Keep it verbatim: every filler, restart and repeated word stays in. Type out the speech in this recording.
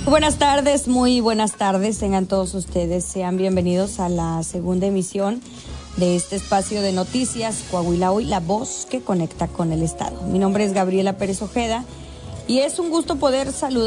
Buenas tardes, muy buenas tardes, tengan todos ustedes, sean bienvenidos a la segunda emisión de este espacio de noticias Coahuila Hoy, la voz que conecta con el Estado. Mi nombre es Gabriela Pérez Ojeda y es un gusto poder saludar